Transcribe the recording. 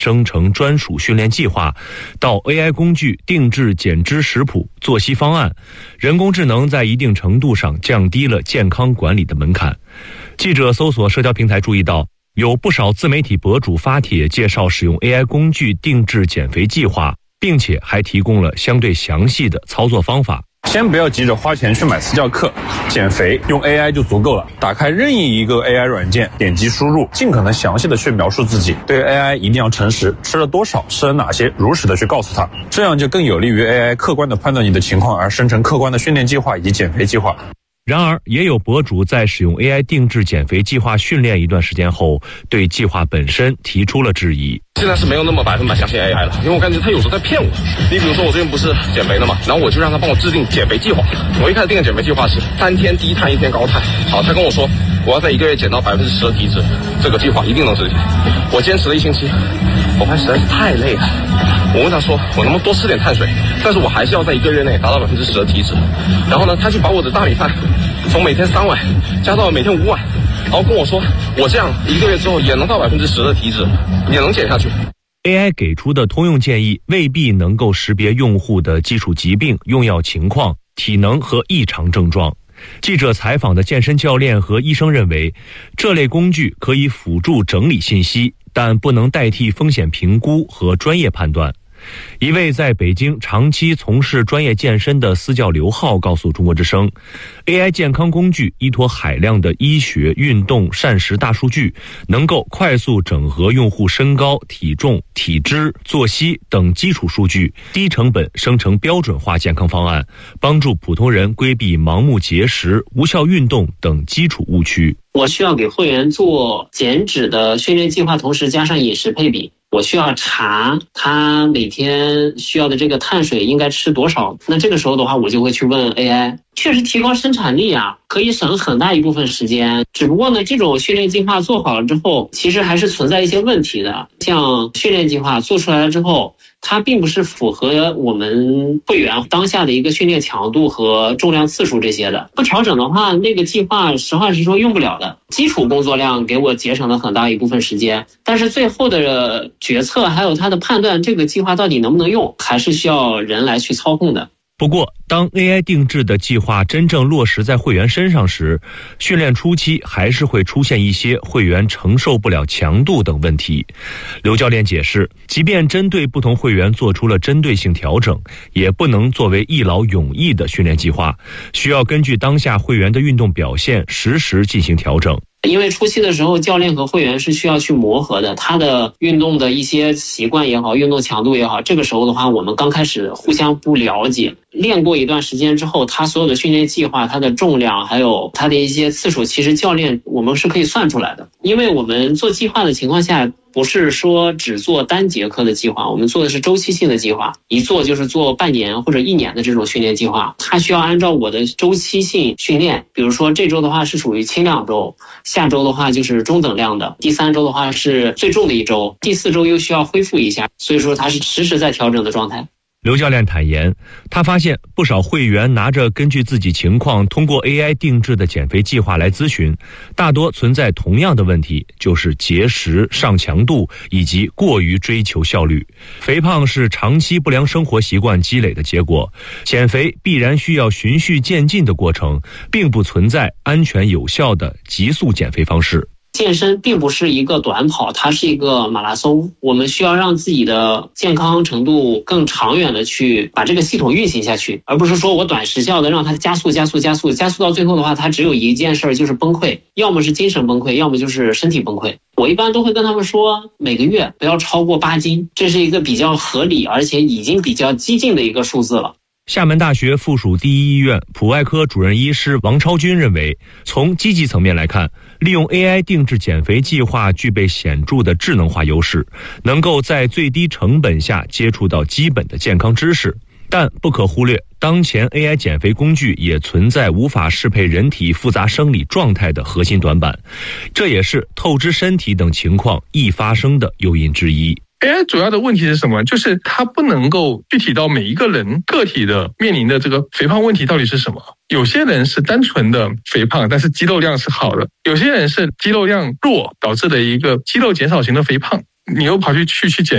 生成专属训练计划，到 AI 工具定制减脂食谱、作息方案，人工智能在一定程度上降低了健康管理的门槛。记者搜索社交平台注意到，有不少自媒体博主发帖介绍使用 AI 工具定制减肥计划，并且还提供了相对详细的操作方法。 先不要急着花钱去买私教课，减肥用 AI 就足够了。打开任意一个 AI 软件，点击输入，尽可能详细的去描述自己。对 AI 一定要诚实，吃了多少，吃了哪些，如实的去告诉他，这样就更有利于 AI 客观的判断你的情况，而生成客观的训练计划以及减肥计划。 然而，也有博主在使用 AI 定制减肥计划训练一段时间后，对计划本身提出了质疑。 现在是没有那么100%相信 AI 了，因为我感觉他有时候在骗我。你比如说我最近不是减肥了嘛，然后我就让他帮我制定减肥计划。我一开始定的减肥计划是3天低碳1天高碳。好，他跟我说我要在1个月减到10%的体脂，这个计划一定能执行。我坚持了1星期，我发现实在是太累了。我问他说我能不能多吃点碳水，但是我还是要在1个月内达到10%的体脂。然后呢，他就把我的大米饭从每天3碗加到每天5碗，然后跟我说我这样1个月之后也能到10%的体脂，也能减下去。 AI 给出的通用建议未必能够识别用户的基础疾病、用药情况、体能和异常症状。记者采访的健身教练和医生认为，这类工具可以辅助整理信息，但不能代替风险评估和专业判断。一位在北京长期从事专业健身的私教刘浩告诉中国之声， AI 健康工具依托海量的医学、运动、膳食大数据，能够快速整合用户身高、体重、体脂、作息等基础数据，低成本生成标准化健康方案，帮助普通人规避盲目节食、无效运动等基础误区。 我需要给会员做减脂的训练计划，同时加上饮食配比。我需要查他每天需要的这个碳水应该吃多少，那这个时候的话我就会去问 AI， 确实提高生产力啊，可以省很大一部分时间。只不过呢，这种训练计划做好了之后，其实还是存在一些问题的。像训练计划做出来了之后，它并不是符合我们会员当下的一个训练强度和重量次数这些的，不调整的话，那个计划实话实说用不了的。基础工作量给我节省了很大一部分时间，但是最后的决策还有它的判断，这个计划到底能不能用，还是需要人来去操控的。 不过，当 AI 定制的计划真正落实在会员身上时，训练初期还是会出现一些会员承受不了强度等问题。刘教练解释，即便针对不同会员做出了针对性调整，也不能作为一劳永逸的训练计划，需要根据当下会员的运动表现实时进行调整。 因为初期的时候，教练和会员是需要去磨合的，他的运动的一些习惯也好，运动强度也好，这个时候的话，我们刚开始互相不了解，练过一段时间之后，他所有的训练计划，他的重量还有他的一些次数，其实教练我们是可以算出来的。因为我们做计划的情况下，不是说只做单节课的计划，我们做的是周期性的计划，一做就是做半年或者1年的这种训练计划。它需要按照我的周期性训练，比如说这周的话是属于轻量周，下周的话就是中等量的，第3周的话是最重的一周，第4周又需要恢复一下，所以说它是实时在调整的状态。 刘教练坦言，他发现不少会员拿着根据自己情况通过 AI 定制的减肥计划来咨询，大多存在同样的问题，就是节食、上强度以及过于追求效率。肥胖是长期不良生活习惯积累的结果，减肥必然需要循序渐进的过程，并不存在安全有效的急速减肥方式。 健身并不是一个短跑，它是一个马拉松，我们需要让自己的健康程度更长远的去把这个系统运行下去，而不是说我短时效的让它加速到最后的话，它只有一件事就是崩溃，要么是精神崩溃，要么就是身体崩溃。我一般都会跟他们说，每个月不要超过8斤，这是一个比较合理而且已经比较激进的一个数字了。 厦门大学附属第一医院普外科主任医师王超军认为，从积极层面来看，利用 AI 定制减肥计划具备显著的智能化优势，能够在最低成本下接触到基本的健康知识。但不可忽略，当前 AI 减肥工具也存在无法适配人体复杂生理状态的核心短板，这也是透支身体等情况易发生的诱因之一。 AI 主要的问题是什么？就是它不能够具体到每一个人个体的面临的这个肥胖问题到底是什么。有些人是单纯的肥胖，但是肌肉量是好的；有些人是肌肉量弱导致的一个肌肉减少型的肥胖，你又跑去减